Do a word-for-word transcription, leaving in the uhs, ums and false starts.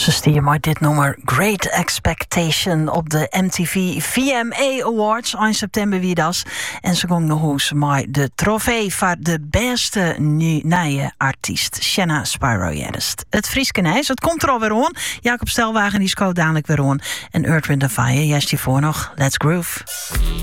Ze stier maar dit nummer Great Expectation op de M T V V M A Awards in september wie das. En ze gong nog eens maar de trofee voor de beste nieuwe artiest, Shanna Spyro-Jedest. Het Frieskenijs, het komt er alweer aan. Jacob Stelwagen die scoot dadelijk weer aan. En Earth, Wind and Fire, juist hiervoor nog. Let's Groove.